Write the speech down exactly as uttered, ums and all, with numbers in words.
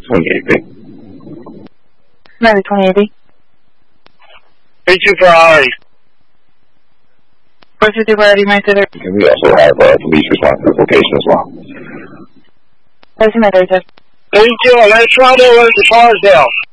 twenty-eight B. Maybe twenty-eight B. three two priority. four two two priority, my sitter. And we also have uh, police response to the location as well. That's my third, sir. thirty-two, let's try to run to Carsdale.